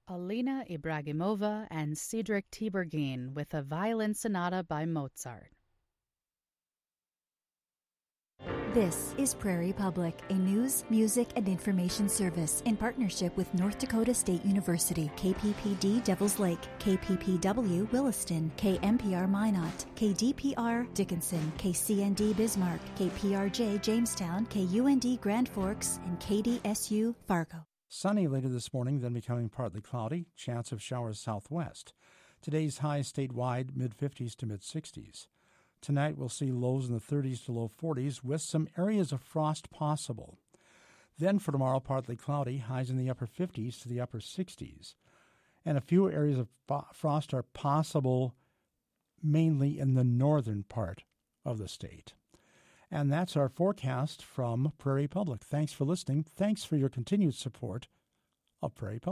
Alina Ibragimova and Cedric Tiberghien with a violin sonata by Mozart. This is Prairie Public, a news, music, and information service in partnership with North Dakota State University, KPPD Devils Lake, KPPW Williston, KMPR Minot, KDPR Dickinson, KCND Bismarck, KPRJ Jamestown, KUND Grand Forks, and KDSU Fargo. Sunny later this morning, then becoming partly cloudy. Chance of showers southwest. Today's high statewide mid-50s to mid-60s. Tonight we'll see lows in the 30s to low 40s with some areas of frost possible. Then for tomorrow, partly cloudy, highs in the upper 50s to the upper 60s. And a few areas of frost are possible mainly in the northern part of the state. And that's our forecast from Prairie Public. Thanks for listening. Thanks for your continued support of Prairie Public.